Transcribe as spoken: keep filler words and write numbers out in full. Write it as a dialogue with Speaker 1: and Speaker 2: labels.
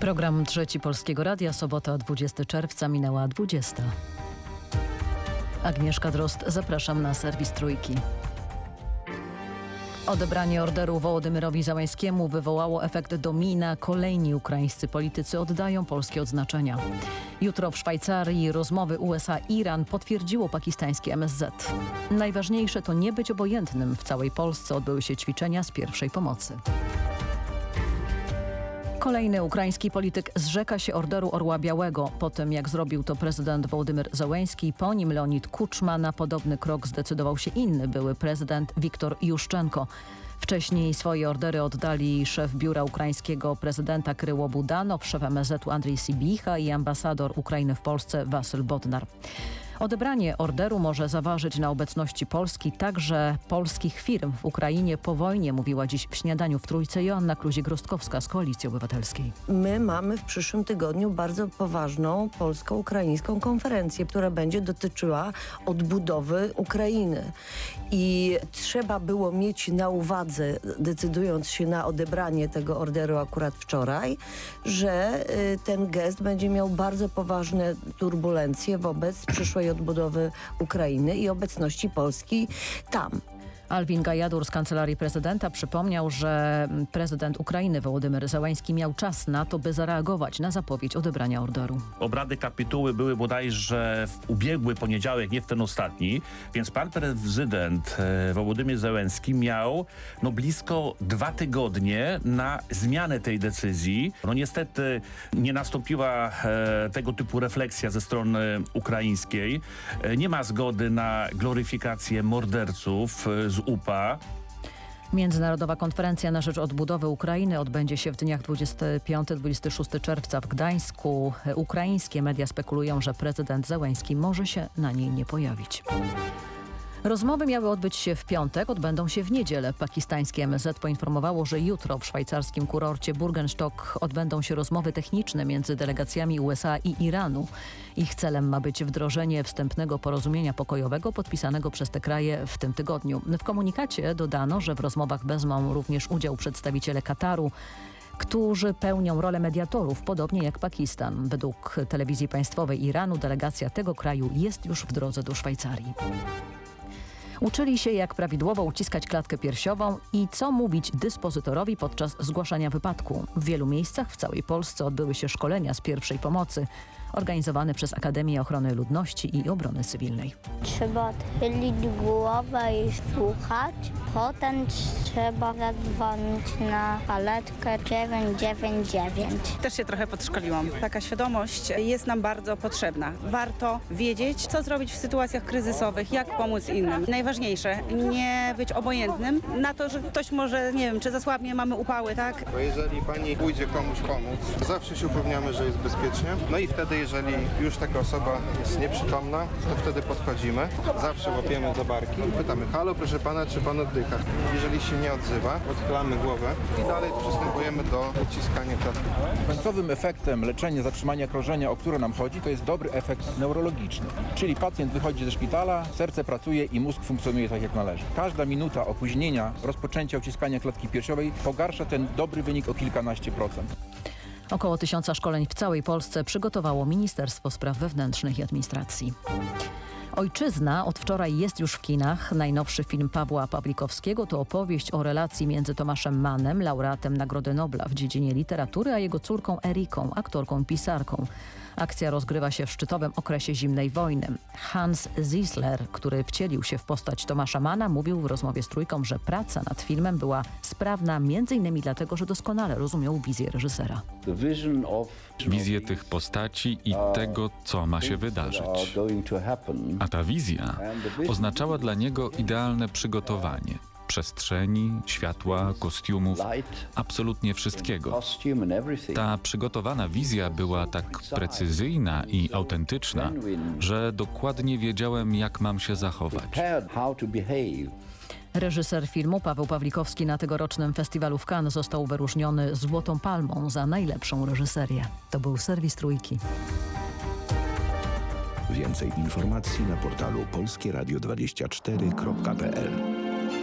Speaker 1: Program Trzeci Polskiego Radia, sobota dwudziestego czerwca, minęła dwudziesta. Agnieszka Drozd, zapraszam na serwis Trójki. Odebranie orderu Wołodymyrowi Zełańskiemu wywołało efekt domina. Kolejni ukraińscy politycy oddają polskie odznaczenia. Jutro w Szwajcarii rozmowy U S A-Iran potwierdziło pakistańskie M S Z. Najważniejsze to nie być obojętnym. W całej Polsce odbyły się ćwiczenia z pierwszej pomocy. Kolejny ukraiński polityk zrzeka się orderu Orła Białego. Po tym, jak zrobił to prezydent Wołodymyr Zełański, po nim Leonid Kuczma, na podobny krok zdecydował się inny były prezydent Wiktor Juszczenko. Wcześniej swoje ordery oddali szef biura ukraińskiego prezydenta Kryło Budanow, szef M S Z-u Andrii Sibicha i ambasador Ukrainy w Polsce Wasyl Bodnar. Odebranie orderu może zaważyć na obecności Polski, także polskich firm w Ukrainie po wojnie, mówiła dziś w śniadaniu w Trójce Joanna Kluzik-Rostkowska z Koalicji Obywatelskiej.
Speaker 2: My mamy w przyszłym tygodniu bardzo poważną polsko-ukraińską konferencję, która będzie dotyczyła odbudowy Ukrainy. I trzeba było mieć na uwadze, decydując się na odebranie tego orderu akurat wczoraj, że y, ten gest będzie miał bardzo poważne turbulencje wobec przyszłej odbudowy Ukrainy i obecności Polski tam.
Speaker 1: Alvin Gajadur z Kancelarii Prezydenta przypomniał, że prezydent Ukrainy Wołodymyr Zełański miał czas na to, by zareagować na zapowiedź odebrania orderu.
Speaker 3: Obrady kapituły były bodajże w ubiegły poniedziałek, nie w ten ostatni, więc pan prezydent Wołodymyr Zełański miał no, blisko dwa tygodnie na zmianę tej decyzji. No niestety nie nastąpiła e, tego typu refleksja ze strony ukraińskiej. E, nie ma zgody na gloryfikację morderców e, z U P A.
Speaker 1: Międzynarodowa konferencja na rzecz odbudowy Ukrainy odbędzie się w dniach dwudziestego piątego do dwudziestego szóstego czerwca w Gdańsku. Ukraińskie media spekulują, że prezydent Zełański może się na niej nie pojawić. Rozmowy miały odbyć się w piątek, odbędą się w niedzielę. Pakistańskie M S Z poinformowało, że jutro w szwajcarskim kurorcie Burgenstock odbędą się rozmowy techniczne między delegacjami U S A i Iranu. Ich celem ma być wdrożenie wstępnego porozumienia pokojowego podpisanego przez te kraje w tym tygodniu. W komunikacie dodano, że w rozmowach wezmą również udział przedstawiciele Kataru, którzy pełnią rolę mediatorów, podobnie jak Pakistan. Według telewizji państwowej Iranu delegacja tego kraju jest już w drodze do Szwajcarii. Uczyli się, jak prawidłowo uciskać klatkę piersiową i co mówić dyspozytorowi podczas zgłaszania wypadku. W wielu miejscach w całej Polsce odbyły się szkolenia z pierwszej pomocy, organizowane przez Akademię Ochrony Ludności i Obrony Cywilnej.
Speaker 4: Trzeba odchylić głowę i słuchać. Potem trzeba zadzwonić na karetkę dziewięć dziewięć dziewięć.
Speaker 5: Też się trochę podszkoliłam. Taka świadomość jest nam bardzo potrzebna. Warto wiedzieć, co zrobić w sytuacjach kryzysowych, jak pomóc innym. Najważniejsze, nie być obojętnym na to, że ktoś może, nie wiem, czy zasłabnie, mamy upały, tak?
Speaker 6: Bo jeżeli pani pójdzie komuś pomóc, zawsze się upewniamy, że jest bezpiecznie. No i wtedy, jeżeli już taka osoba jest nieprzytomna, to wtedy podchodzimy, zawsze łapiemy za barki i pytamy: halo, proszę pana, czy pan oddycha? Jeżeli się nie odzywa, odchylamy głowę i dalej przystępujemy do uciskania klatki.
Speaker 7: Końcowym efektem leczenia zatrzymania krążenia, o które nam chodzi, to jest dobry efekt neurologiczny. Czyli pacjent wychodzi ze szpitala, serce pracuje i mózg funkcjonuje tak, jak należy. Każda minuta opóźnienia rozpoczęcia uciskania klatki piersiowej pogarsza ten dobry wynik o kilkanaście procent.
Speaker 1: Około tysiąca szkoleń w całej Polsce przygotowało Ministerstwo Spraw Wewnętrznych i Administracji. Ojczyzna od wczoraj jest już w kinach. Najnowszy film Pawła Pawlikowskiego to opowieść o relacji między Tomaszem Mannem, laureatem Nagrody Nobla w dziedzinie literatury, a jego córką Eriką, aktorką i pisarką. Akcja rozgrywa się w szczytowym okresie zimnej wojny. Hans Zisler, który wcielił się w postać Tomasza Manna, mówił w rozmowie z Trójką, że praca nad filmem była sprawna między innymi dlatego, że doskonale rozumiał wizję reżysera.
Speaker 8: Wizję tych postaci i tego, co ma się wydarzyć. A ta wizja oznaczała dla niego idealne przygotowanie. Przestrzeni, światła, kostiumów, absolutnie wszystkiego. Ta przygotowana wizja była tak precyzyjna i autentyczna, że dokładnie wiedziałem, jak mam się zachować.
Speaker 1: Reżyser filmu Paweł Pawlikowski na tegorocznym festiwalu w Cannes został wyróżniony Złotą Palmą za najlepszą reżyserię. To był serwis Trójki.
Speaker 9: Więcej informacji na portalu polskieradio dwadzieścia cztery kropka p l.